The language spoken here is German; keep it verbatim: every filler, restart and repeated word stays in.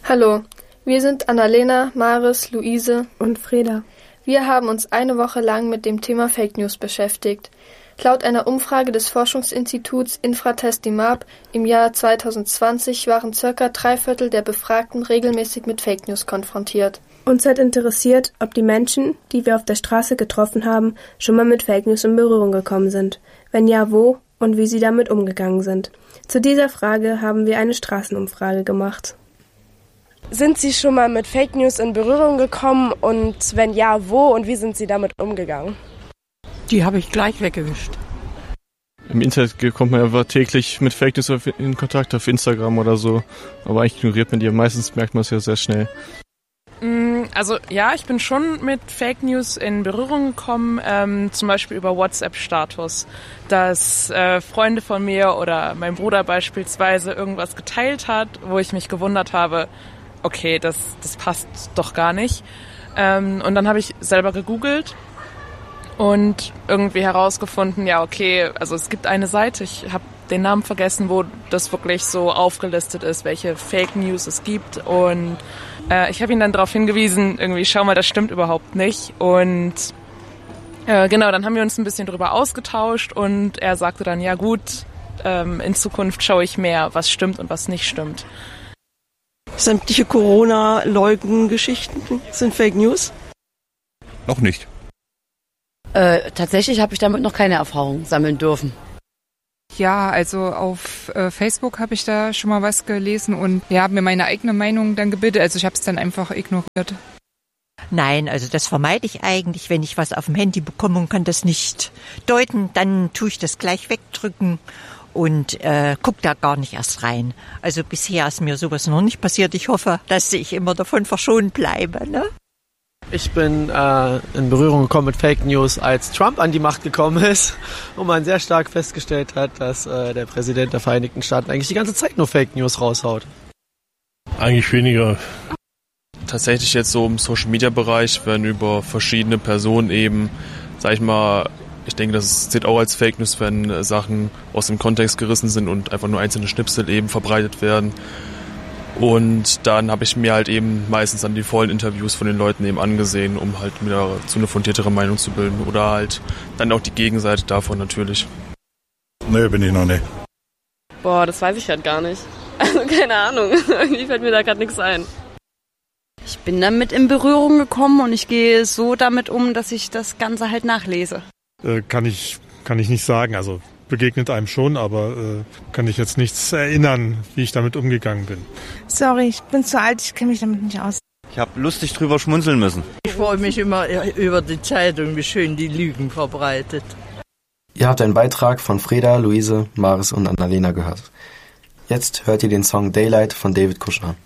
Hallo, wir sind Annalena, Maris, Luise und Freda. Wir haben uns eine Woche lang mit dem Thema Fake News beschäftigt. Laut einer Umfrage des Forschungsinstituts Infratest-DIMAP im Jahr zwanzig zwanzig waren circa drei Viertel der Befragten regelmäßig mit Fake News konfrontiert. Uns hat interessiert, ob die Menschen, die wir auf der Straße getroffen haben, schon mal mit Fake News in Berührung gekommen sind. Wenn ja, wo und wie sie damit umgegangen sind. Zu dieser Frage haben wir eine Straßenumfrage gemacht. Sind Sie schon mal mit Fake News in Berührung gekommen und wenn ja, wo und wie sind Sie damit umgegangen? Die habe ich gleich weggewischt. Im Internet kommt man einfach täglich mit Fake News in Kontakt auf Instagram oder so, aber eigentlich ignoriert man die. Meistens merkt man es ja sehr schnell. Also ja, ich bin schon mit Fake News in Berührung gekommen, ähm, zum Beispiel über WhatsApp-Status, dass äh, Freunde von mir oder mein Bruder beispielsweise irgendwas geteilt hat, wo ich mich gewundert habe, okay, das, das passt doch gar nicht. Ähm, und dann habe ich selber gegoogelt und irgendwie herausgefunden, ja okay, also es gibt eine Seite, ich habe den Namen vergessen, wo das wirklich so aufgelistet ist, welche Fake News es gibt, und äh, ich habe ihn dann darauf hingewiesen, irgendwie schau mal, das stimmt überhaupt nicht, und äh, genau, dann haben wir uns ein bisschen drüber ausgetauscht und er sagte dann, ja gut, ähm, in Zukunft schaue ich mehr, was stimmt und was nicht stimmt. Sämtliche Corona-Leugen-Geschichten sind Fake News? Noch nicht. Äh, tatsächlich habe ich damit noch keine Erfahrung sammeln dürfen. Ja, also auf äh, Facebook habe ich da schon mal was gelesen und ja, habe mir meine eigene Meinung dann gebildet. Also ich habe es dann einfach ignoriert. Nein, also das vermeide ich eigentlich. Wenn ich was auf dem Handy bekomme und kann das nicht deuten, dann tue ich das gleich wegdrücken und äh, guck da gar nicht erst rein. Also bisher ist mir sowas noch nicht passiert. Ich hoffe, dass ich immer davon verschont bleibe, ne? Ich bin äh, in Berührung gekommen mit Fake News, als Trump an die Macht gekommen ist und man sehr stark festgestellt hat, dass äh, der Präsident der Vereinigten Staaten eigentlich die ganze Zeit nur Fake News raushaut. Eigentlich weniger. Tatsächlich jetzt so im Social-Media-Bereich, wenn über verschiedene Personen eben, sag ich mal, ich denke, das zählt auch als Fake News, wenn Sachen aus dem Kontext gerissen sind und einfach nur einzelne Schnipsel eben verbreitet werden. Und dann habe ich mir halt eben meistens dann die vollen Interviews von den Leuten eben angesehen, um halt mir zu eine fundiertere Meinung zu bilden. Oder halt dann auch die Gegenseite davon natürlich. Nee, bin ich noch nicht. Boah, das weiß ich halt gar nicht. Also keine Ahnung, irgendwie fällt mir da gerade nichts ein. Ich bin damit in Berührung gekommen und ich gehe so damit um, dass ich das Ganze halt nachlese. Äh, kann ich, kann ich nicht sagen, also begegnet einem schon, aber äh, kann ich jetzt nichts erinnern, wie ich damit umgegangen bin. Sorry, ich bin zu alt, ich kenne mich damit nicht aus. Ich habe lustig drüber schmunzeln müssen. Ich freue mich immer über die Zeitung, wie schön die Lügen verbreitet. Ihr habt einen Beitrag von Freda, Luise, Maris und Annalena gehört. Jetzt hört ihr den Song Daylight von David Kushner.